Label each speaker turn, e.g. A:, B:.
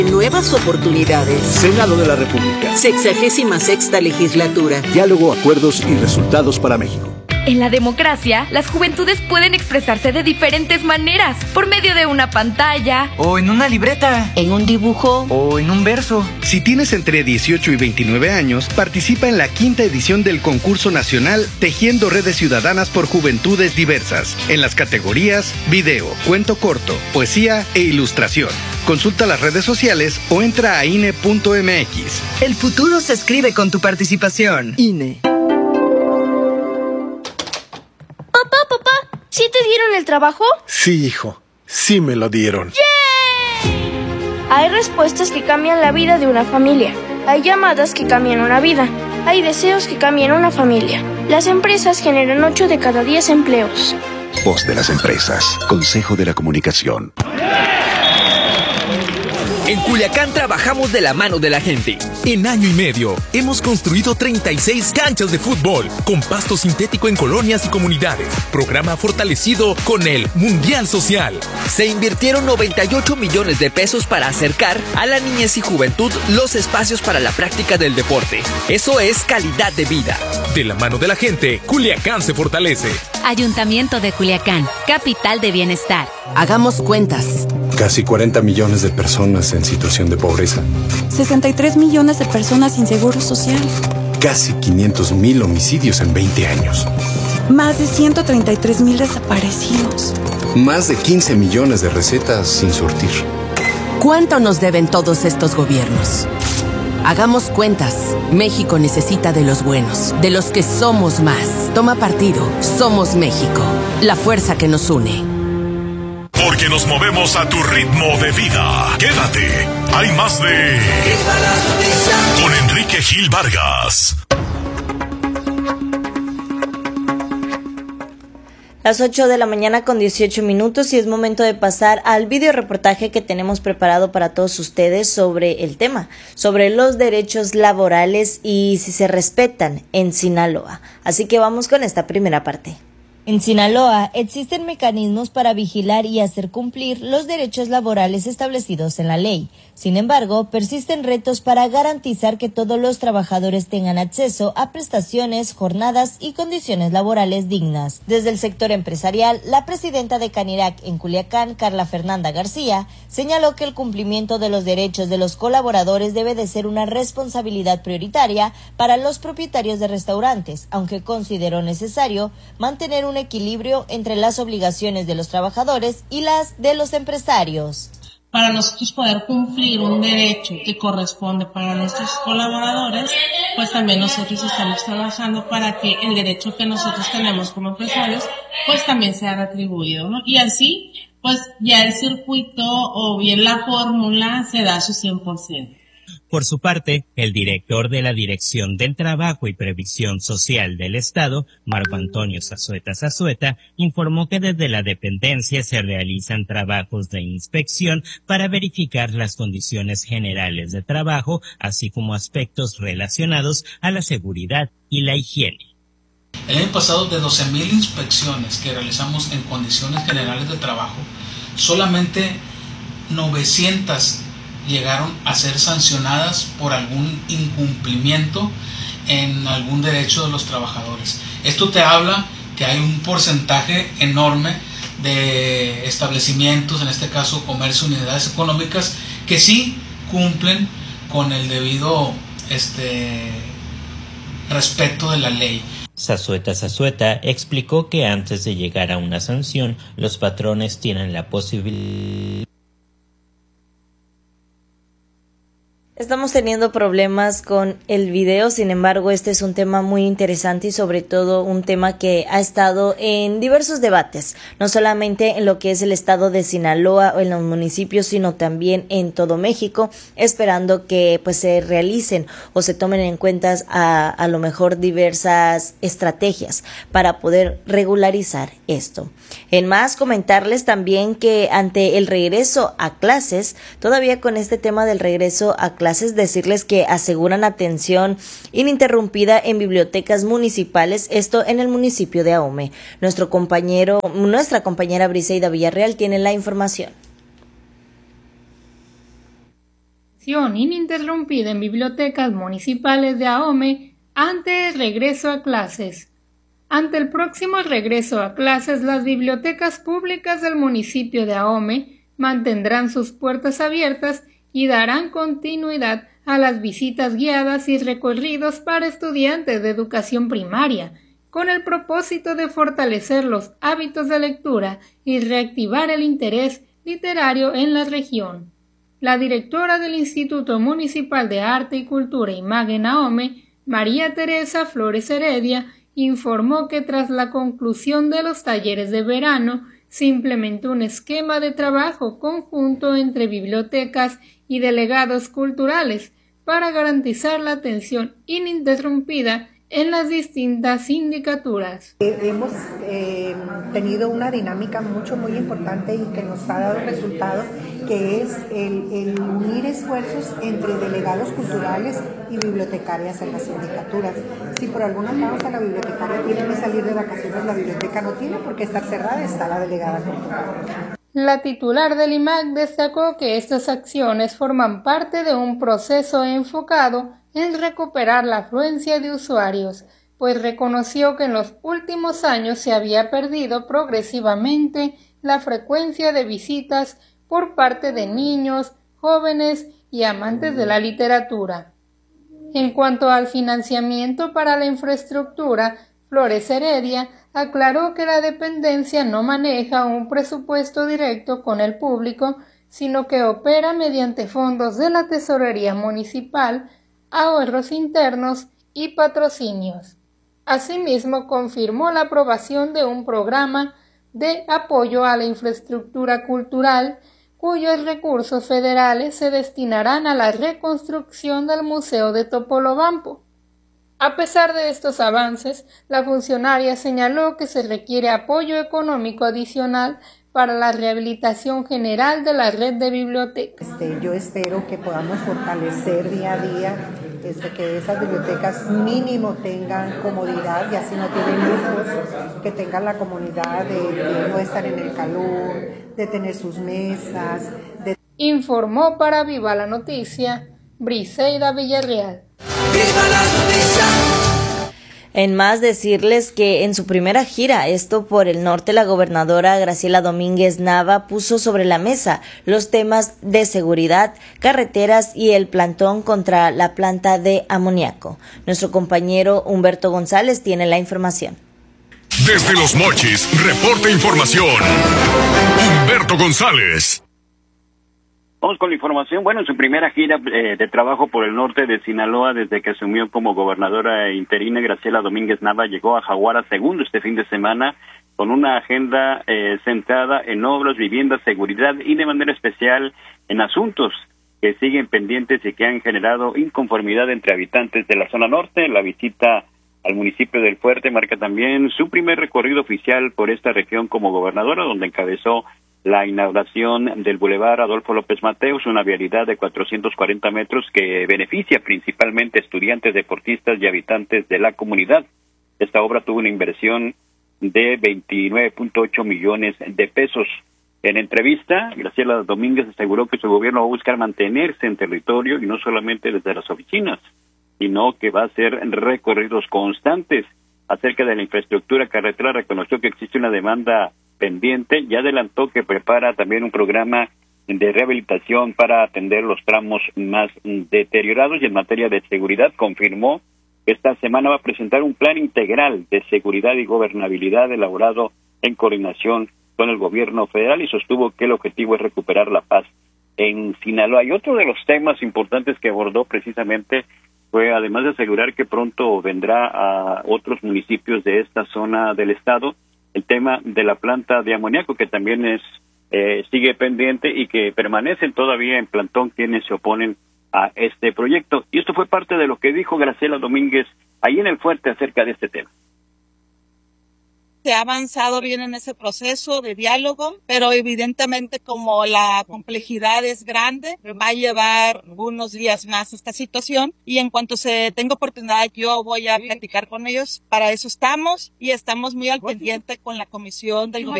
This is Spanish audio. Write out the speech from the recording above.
A: Nuevas oportunidades.
B: Senado de la República.
A: 66ª legislatura.
B: Diálogo, acuerdos y resultados para México.
C: En la democracia, las juventudes pueden expresarse de diferentes maneras, por medio de una pantalla,
D: o en una libreta,
A: en un dibujo,
D: o en un verso.
E: Si tienes entre 18 y 29 años, participa en la 5ª edición del concurso nacional Tejiendo Redes Ciudadanas por Juventudes Diversas, en las categorías video, cuento corto, poesía e ilustración. Consulta las redes sociales o entra a INE.mx.
D: El futuro se escribe con tu participación.
A: INE.
F: Papá, ¿sí te dieron el trabajo?
G: Sí, hijo, sí me lo dieron.
F: ¡Yay! Hay respuestas que cambian la vida de una familia. Hay llamadas que cambian una vida. Hay deseos que cambian una familia. Las empresas generan 8 de cada 10 empleos.
H: Voz de las empresas. Consejo de la Comunicación.
I: En Culiacán trabajamos de la mano de la gente. En año y medio hemos construido 36 canchas de fútbol con pasto sintético en colonias y comunidades. Programa fortalecido con el Mundial Social.
J: Se invirtieron 98 millones de pesos para acercar a la niñez y juventud los espacios para la práctica del deporte. Eso es calidad de vida.
I: De la mano de la gente, Culiacán se fortalece.
K: Ayuntamiento de Culiacán, capital de bienestar.
L: Hagamos cuentas.
G: Casi 40 millones de personas en situación de pobreza.
M: 63 millones de personas sin seguro social.
G: Casi 500,000 homicidios en 20 años.
M: Más de 133,000 desaparecidos.
G: Más de 15 millones de recetas sin surtir.
L: ¿Cuánto nos deben todos estos gobiernos? Hagamos cuentas. México necesita de los buenos, de los que somos más. Toma partido. Somos México. La fuerza que nos une.
N: Porque nos movemos a tu ritmo de vida. Quédate. Hay más de... Con Enrique Gil Vargas.
O: Las 8 de la mañana con 18 minutos y es momento de pasar al video reportaje que tenemos preparado para todos ustedes sobre el tema, sobre los derechos laborales y si se respetan en Sinaloa. Así que vamos con esta primera parte.
P: En Sinaloa existen mecanismos para vigilar y hacer cumplir los derechos laborales establecidos en la ley. Sin embargo, persisten retos para garantizar que todos los trabajadores tengan acceso a prestaciones, jornadas y condiciones laborales dignas. Desde el sector empresarial, la presidenta de Canirac en Culiacán, Carla Fernanda García, señaló que el cumplimiento de los derechos de los colaboradores debe de ser una responsabilidad prioritaria para los propietarios de restaurantes, aunque consideró necesario mantener un equilibrio entre las obligaciones de los trabajadores y las de los empresarios.
Q: Para nosotros poder cumplir un derecho que corresponde para nuestros colaboradores, pues también nosotros estamos trabajando para que el derecho que nosotros tenemos como empresarios, pues también sea retribuido, ¿no? Y así, pues ya el circuito o bien la fórmula se da a su 100%.
R: Por su parte, el director de la Dirección del Trabajo y Previsión Social del Estado, Marco Antonio Zazueta, informó que desde la dependencia se realizan trabajos de inspección para verificar las condiciones generales de trabajo, así como aspectos relacionados a la seguridad y la higiene.
S: El año pasado, de 12,000 inspecciones que realizamos en condiciones generales de trabajo, solamente 900 llegaron a ser sancionadas por algún incumplimiento en algún derecho de los trabajadores. Esto te habla que hay un porcentaje enorme de establecimientos, en este caso comercio, unidades económicas, que sí cumplen con el debido respeto de la ley.
R: Zazueta explicó que antes de llegar a una sanción, los patrones tienen la posibilidad.
O: Estamos teniendo problemas con el video, sin embargo, este es un tema muy interesante y sobre todo un tema que ha estado en diversos debates, no solamente en lo que es el estado de Sinaloa o en los municipios, sino también en todo México, esperando que pues se realicen o se tomen en cuenta a lo mejor diversas estrategias para poder regularizar esto. En más, comentarles también que ante el regreso a clases, todavía con este tema del regreso a clases, decirles que aseguran atención ininterrumpida en bibliotecas municipales, esto en el municipio de Ahome. Nuestra compañera Briseida Villarreal tiene la información.
T: ininterrumpida en bibliotecas municipales de Ahome ante el regreso a clases. Ante el próximo regreso a clases, las bibliotecas públicas del municipio de Ahome mantendrán sus puertas abiertas y darán continuidad a las visitas guiadas y recorridos para estudiantes de educación primaria, con el propósito de fortalecer los hábitos de lectura y reactivar el interés literario en la región. La directora del Instituto Municipal de Arte y Cultura Imagen Ahome, María Teresa Flores Heredia, informó que tras la conclusión de los talleres de verano se implementó un esquema de trabajo conjunto entre bibliotecas y delegados culturales para garantizar la atención ininterrumpida en las distintas sindicaturas.
U: Hemos tenido una dinámica muy importante y que nos ha dado resultados, que es el unir esfuerzos entre delegados culturales y bibliotecarias en las sindicaturas. Si por alguna causa la bibliotecaria tiene que salir de vacaciones, la biblioteca no tiene por qué estar cerrada, está la delegada cultural.
T: La titular del IMAC destacó que estas acciones forman parte de un proceso enfocado en recuperar la afluencia de usuarios, pues reconoció que en los últimos años se había perdido progresivamente la frecuencia de visitas por parte de niños, jóvenes y amantes de la literatura. En cuanto al financiamiento para la infraestructura, Flores Heredia aclaró que la dependencia no maneja un presupuesto directo con el público, sino que opera mediante fondos de la Tesorería Municipal, ahorros internos y patrocinios. Asimismo, confirmó la aprobación de un programa de apoyo a la infraestructura cultural, cuyos recursos federales se destinarán a la reconstrucción del Museo de Topolobampo. A pesar de estos avances, la funcionaria señaló que se requiere apoyo económico adicional para la rehabilitación general de la red de bibliotecas.
U: Yo espero que podamos fortalecer día a día que esas bibliotecas mínimo tengan comodidad, y así no tienen lujos, que tengan la comodidad de no estar en el calor, de tener sus mesas.
T: Informó para Viva la Noticia, Briseida Villarreal.
O: ¡Viva la noticia! En más, decirles que en su primera gira, esto por el norte, la gobernadora Graciela Domínguez Nava puso sobre la mesa los temas de seguridad, carreteras y el plantón contra la planta de amoníaco. Nuestro compañero Humberto González tiene la información.
N: Desde Los Mochis, reporta información. Humberto González.
V: Vamos con la información. Bueno, en su primera gira de trabajo por el norte de Sinaloa, desde que asumió como gobernadora interina, Graciela Domínguez Nava llegó a Jaguara II este fin de semana con una agenda centrada en obras, viviendas, seguridad y de manera especial en asuntos que siguen pendientes y que han generado inconformidad entre habitantes de la zona norte. La visita al municipio del Fuerte marca también su primer recorrido oficial por esta región como gobernadora, donde encabezó la inauguración del Boulevard Adolfo López Mateos, una vialidad de 440 metros que beneficia principalmente a estudiantes, deportistas y habitantes de la comunidad. Esta obra tuvo una inversión de 29.8 millones de pesos. En entrevista, Graciela Domínguez aseguró que su gobierno va a buscar mantenerse en territorio y no solamente desde las oficinas, sino que va a hacer recorridos constantes. Acerca de la infraestructura carretera, reconoció que existe una demanda pendiente y adelantó que prepara también un programa de rehabilitación para atender los tramos más deteriorados. Y en materia de seguridad, confirmó que esta semana va a presentar un plan integral de seguridad y gobernabilidad elaborado en coordinación con el gobierno federal, y sostuvo que el objetivo es recuperar la paz en Sinaloa. Y otro de los temas importantes que abordó precisamente fue, además de asegurar que pronto vendrá a otros municipios de esta zona del estado, el tema de la planta de amoníaco, que también sigue pendiente y que permanecen todavía en plantón quienes se oponen a este proyecto. Y esto fue parte de lo que dijo Graciela Domínguez ahí en el Fuerte acerca de este tema.
W: Se ha avanzado bien en ese proceso de diálogo, pero evidentemente como la complejidad es grande, va a llevar unos días más esta situación, y en cuanto se tenga oportunidad yo voy a platicar con ellos. Para eso estamos, y estamos muy al pendiente con la comisión del gobierno